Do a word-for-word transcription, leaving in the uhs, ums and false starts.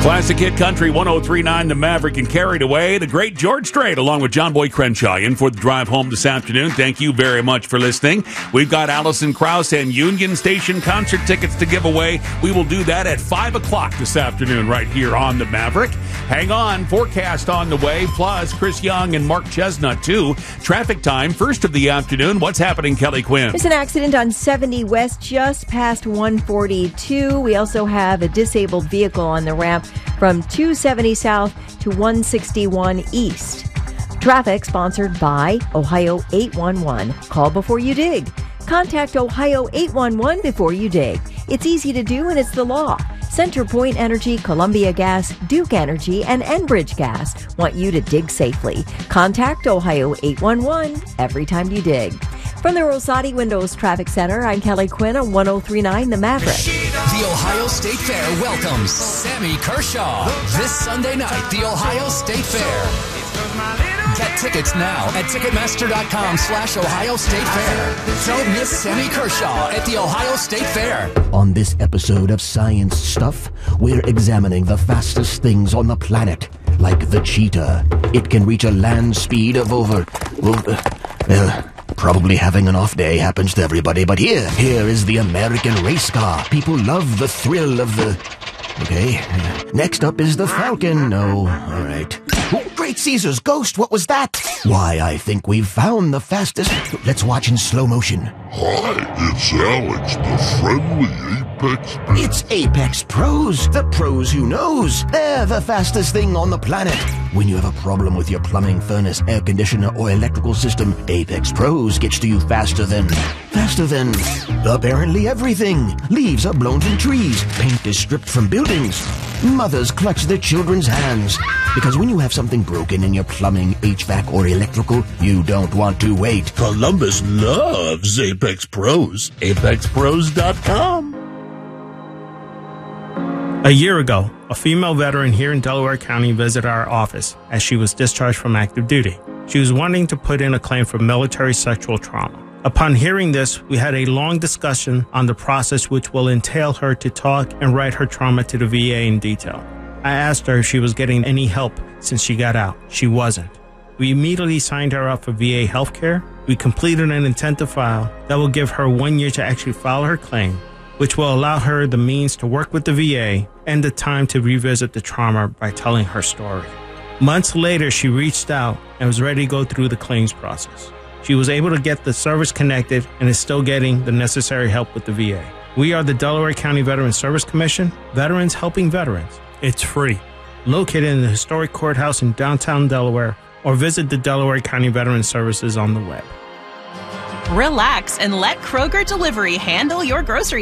Classic Hit Country one oh three point nine The Maverick and Carried Away. The great George Strait along with John Boy Crenshaw in for the drive home this afternoon. Thank you very much for listening. We've got Alison Krauss and Union Station concert tickets to give away. We will do that at five o'clock this afternoon right here on The Maverick. Hang on. Forecast on the way. Plus, Chris Young and Mark Chestnut, too. Traffic time, first of the afternoon. What's happening, Kelly Quinn? There's an accident on seventy West just past one forty-two. We also have a disabled vehicle on the ramp from two seventy South to one sixty-one East. Traffic sponsored by Ohio eight one one. Call before you dig. Contact Ohio eight one one before you dig. It's easy to do and it's the law. CenterPoint Energy, Columbia Gas, Duke Energy, and Enbridge Gas want you to dig safely. Contact Ohio eight one one every time you dig. From the Rosati Windows Traffic Center, I'm Kelly Quinn on one oh three point nine The Maverick. The Ohio State Fair welcomes Sammy Kershaw this Sunday night. The Ohio State Fair. Get tickets now at Ticketmaster.com slash Ohio State Fair. Don't miss Sammy Kershaw at the Ohio State Fair. On this episode of Science Stuff, we're examining the fastest things on the planet, like the cheetah. It can reach a land speed of over... Well, uh, uh, probably having an off day happens to everybody, but here, here is the American race car. People love the thrill of the... Okay. Next up is the Falcon. No, all right. Oh, Great Caesar's ghost, what was that? Why, I think we've found the fastest... Let's watch in slow motion. Hi, it's Alex, the friendly Apex Pro. It's Apex Pros, the pros who knows. They're the fastest thing on the planet. When you have a problem with your plumbing, furnace, air conditioner, or electrical system, Apex Pros gets to you faster than... Faster than... apparently everything. Leaves are blown from trees. Paint is stripped from buildings. Mothers clutch their children's hands. Because when you have something broken in your plumbing, H V A C, or electrical, you don't want to wait. Columbus loves Apex Pros. Apex Pros dot com. A year ago, a female veteran here in Delaware County visited our office as she was discharged from active duty. She was wanting to put in a claim for military sexual trauma. Upon hearing this, we had a long discussion on the process which will entail her to talk and write her trauma to the V A in detail. I asked her if she was getting any help since she got out. She wasn't. We immediately signed her up for V A healthcare. We completed an intent to file that will give her one year to actually file her claim, which will allow her the means to work with the V A and the time to revisit the trauma by telling her story. Months later, she reached out and was ready to go through the claims process. She was able to get the service connected and is still getting the necessary help with the V A. We are the Delaware County Veterans Service Commission, Veterans Helping Veterans. It's free. Located in the historic courthouse in downtown Delaware, or visit the Delaware County Veterans Services on the web. Relax and let Kroger Delivery handle your grocery